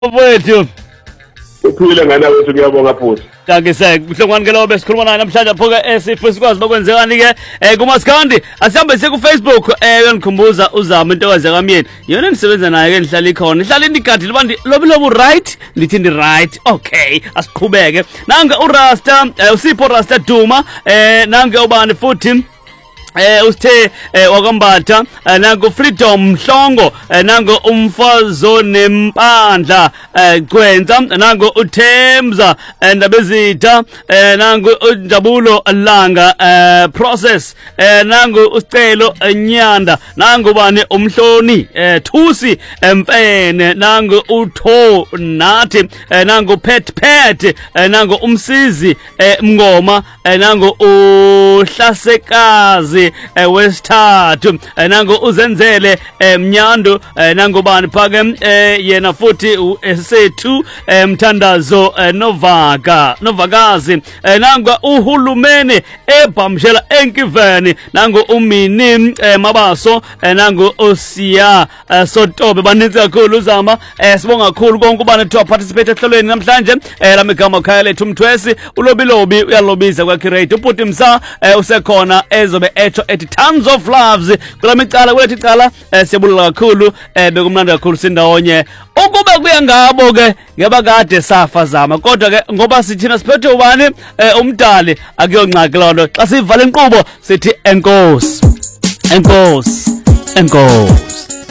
Mfowethu uphile ngana wethu ngiyabonga futhi Danke mhlongwane ke lo besikhuluma naye namhlanje apho ke sifisa sikwazi bokwenzekani ke kuMaskandi asihambe siye ku Facebook uyanikhumbuza uzama intokazi kaMyeni yona nisebenza naye ke nihlala ikhona nihlala inigadi libandi lobilobu right lithi ndi right okay asiqhubeke nange uRasta uSipho Rasta Duma nange ubani futhi usithe wakambatha nango Freedom Mhlongo nango umfazo nempandla Gwenza nango uThemza ndabezitha nango uNjabulo Langa Process nango usicelo Nyanda nango bani umhloni Thusi Mfene nango uTho nathi nango Pet nango umsizi Mngoma nango uHlasekazi wesithathu nango uzenzele Mnyando nango bani phake yena futhi sethu Mthandazo Novakazi nango uhulumeni ebhamshela enkiveni nango umini Mabaso nango Osiya Sotobe baninzi kakhulu uzama sibonga kakhulu konke ubani to participate ehlelweni namhlanje lamigama khaya lethu Mthwesi ulobilobi uyalobiza kwa curate uPuti Msa usekhona ezobe ethi tons of loves kulamicala kulethi icala siyabulala kakhulu bekumnandi kakhulu sindawonye ukube kuya ngabo ke ngeba kade safa zama kodwa ke ngoba sithina siphethe ubani umdali akuyonxaki lonto xa sivala inkqubo sithi enkosi